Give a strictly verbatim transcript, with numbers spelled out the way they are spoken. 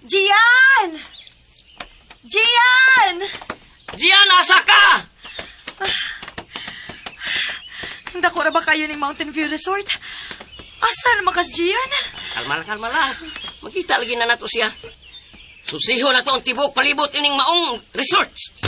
Gian! Gian! Gian, asa ka? Ang dako na ba kayo ng Mountain View Resort? Asa naman kas Gian? Kalma lang, kalma lang. Magkita lagi na nato siya. Susiho na to ang tibok palibot ining maong resort.